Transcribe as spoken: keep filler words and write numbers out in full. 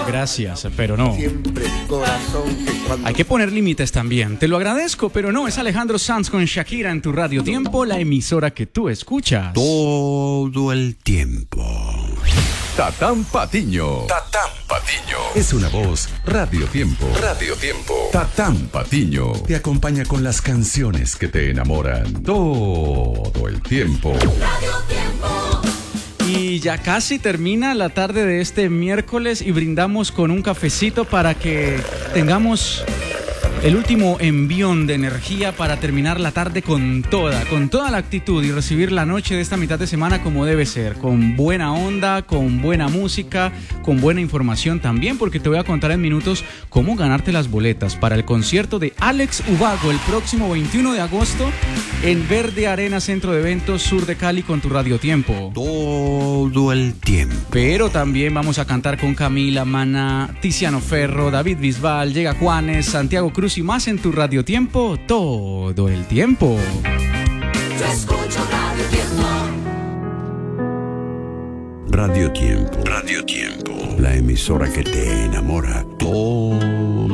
Gracias, pero no. Siempre corazón que cuando... Hay que poner límites también. Te lo agradezco, pero no. Es Alejandro Sanz con Shakira en tu Radio Tiempo, la emisora que tú escuchas todo el tiempo. Tatán Patiño. Tatán Patiño. Es una voz Radio Tiempo. Radio Tiempo. Tatán Patiño. Te acompaña con las canciones que te enamoran todo el tiempo. Radio Tiempo. Y ya casi termina la tarde de este miércoles y brindamos con un cafecito para que tengamos el último envión de energía para terminar la tarde con toda, con toda la actitud y recibir la noche de esta mitad de semana como debe ser, con buena onda, con buena música, con buena información también, porque te voy a contar en minutos cómo ganarte las boletas para el concierto de Alex Ubago el próximo veintiuno de agosto en Verde Arena Centro de Eventos Sur de Cali con tu Radio Tiempo. Todo el tiempo. Pero también vamos a cantar con Camila, Maná, Tiziano Ferro, David Bisbal, Llega Juanes, Santiago Cruz y más en tu Radio Tiempo todo el tiempo. Yo escucho Radio Tiempo. Radio Tiempo. Radio Tiempo. La emisora que te enamora todo